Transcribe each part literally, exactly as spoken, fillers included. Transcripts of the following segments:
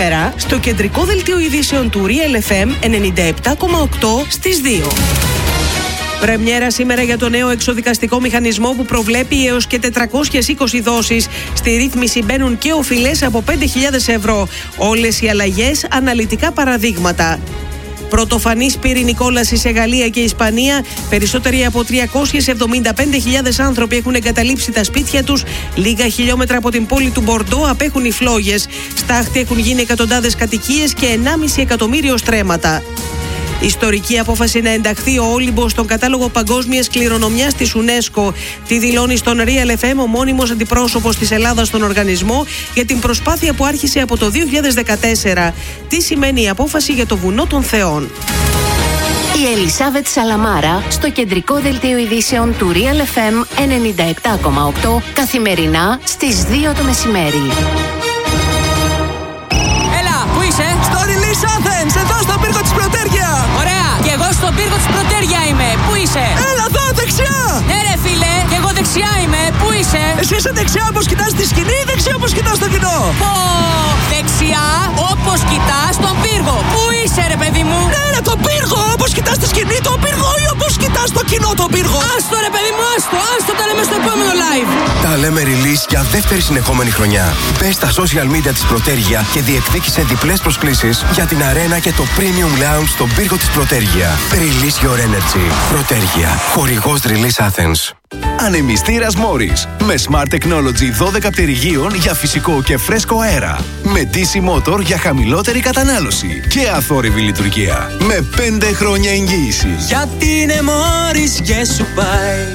σήμερα στο κεντρικό δελτίο ειδήσεων του Real εφ εμ ενενήντα επτά κόμμα οκτώ στις δύο. Πρεμιέρα σήμερα για το νέο εξοδικαστικό μηχανισμό που προβλέπει έως και τετρακόσιες είκοσι δόσεις. Στη ρύθμιση μπαίνουν και οφειλές από πέντε χιλιάδες ευρώ. Όλες οι αλλαγές αναλυτικά παραδείγματα. Πρωτοφανής πυρηνική κόλαση σε Γαλλία και Ισπανία. Περισσότεροι από τριακόσιες εβδομήντα πέντε χιλιάδες άνθρωποι έχουν εγκαταλείψει τα σπίτια τους. Λίγα χιλιόμετρα από την πόλη του Μπορντό απέχουν οι φλόγες. Στάχτη έχουν γίνει εκατοντάδες κατοικίες και ενάμιση εκατομμύριο στρέμματα. Ιστορική απόφαση να ενταχθεί ο Όλυμπος στον κατάλογο παγκόσμιας κληρονομιάς της UNESCO. Τι δηλώνει στον Real εφ εμ ο μόνιμος αντιπρόσωπος της Ελλάδας στον οργανισμό για την προσπάθεια που άρχισε από το δύο χιλιάδες δεκατέσσερα. Τι σημαίνει η απόφαση για το βουνό των Θεών. Η Ελισάβετ Σαλαμάρα στο κεντρικό δελτίο ειδήσεων του Real εφ εμ ενενήντα επτά κόμμα οκτώ καθημερινά στις δύο το μεσημέρι. Έλα, πού είσαι? Στο Release Athens, εδώ στον πύργο της Πρωτέρια. Ωραία, και εγώ στον πύργο της Πρωτέρια είμαι. Πού είσαι? Έλα εδώ, δεξιά. Ναι ρε φίλε, και εγώ δεξιά είμαι. Πού είσαι? Εσύ είσαι δεξιά όπως κοιτάς τη σκηνή ή δεξιά όπως κοιτάς το κοινό? Πω, δεξιά όπως κοιτάς τον πύργο. Πού είσαι ρε παιδί μου? Ναι ρε, τον πύργο, όπως κοιτάς τη σκηνή τον πύργο ή όπως κοιτάς το κοινό τον πύργο? Άστο ρε παιδί μου, άστο, άστο, τα λέμε στο επόμενο live. Τα λέμε release για δεύτερη συνεχόμενη χρονιά. Μπες στα social media της Πρωτέρια και διεκδίκησε διπλές προσκλήσεις για την αρένα και το premium lounge στον πύργο της Πρωτέρια. Release your energy. Πρωτέρια. Χορηγός Release Athens. Ανεμιστήρας Morris με Smart Technology δώδεκα πτερυγίων για φυσικό και φρέσκο αέρα. Με ντι σι Motor για χαμηλότερη κατανάλωση και αθόρυβη λειτουργία. Με πέντε χρόνια εγγύηση. Γιατί είναι Morris και σου πάει.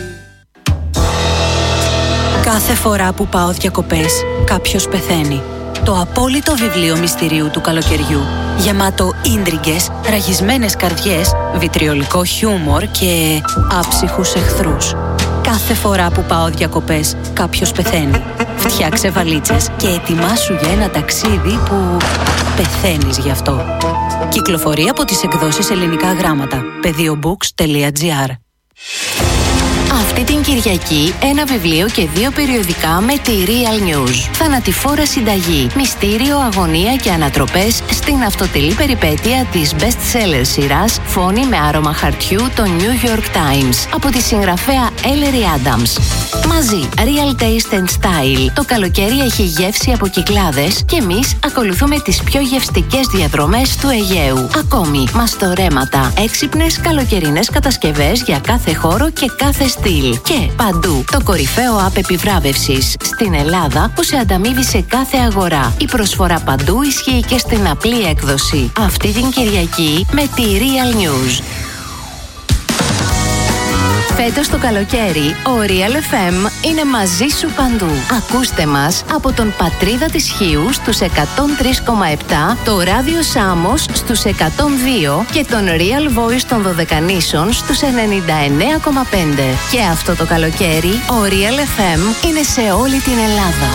Κάθε φορά που πάω διακοπές, κάποιος πεθαίνει. Το απόλυτο βιβλίο μυστηρίου του καλοκαιριού. Γεμάτο ίντριγκες, ραγισμένες καρδιές, βιτριολικό χιούμορ και άψυχους εχθρούς. Κάθε φορά που πάω διακοπές, κάποιος πεθαίνει. Φτιάξε βαλίτσες και ετοιμάσου για ένα ταξίδι που πεθαίνεις γι' αυτό. Κυκλοφορεί από τις εκδόσεις Ελληνικά Γράμματα. πεδίομπουκς τελεία τζι άρ. Αυτή την Κυριακή ένα βιβλίο και δύο περιοδικά με τη Real News. Θανατηφόρα συνταγή, μυστήριο, αγωνία και ανατροπές στην αυτοτελή περιπέτεια της best-seller σειράς Φόνη με άρωμα χαρτιού το New York Times από τη συγγραφέα Ellery Adams. Μαζί, Real Taste and Style. Το καλοκαίρι έχει γεύση από Κυκλάδες και εμείς ακολουθούμε τις πιο γευστικές διαδρομές του Αιγαίου. Ακόμη, μαστορέματα, έξυπνες καλοκαιρινές κατασκευές για κάθε χώρο και κάθε στυλ. Και παντού το κορυφαίο app επιβράβευσης στην Ελλάδα που σε ανταμείβει σε κάθε αγορά. Η προσφορά παντού ισχύει και στην απλή έκδοση. Αυτή την Κυριακή με τη Real News. Φέτος το καλοκαίρι, ο Real εφ εμ είναι μαζί σου παντού. Ακούστε μας από τον Πατρίδα της Χίου στους εκατόν τρία κόμμα επτά, το Ράδιο Σάμος στους εκατόν δύο και τον Real Voice των Δωδεκανήσων στους ενενήντα εννέα κόμμα πέντε. Και αυτό το καλοκαίρι, ο Real εφ εμ είναι σε όλη την Ελλάδα.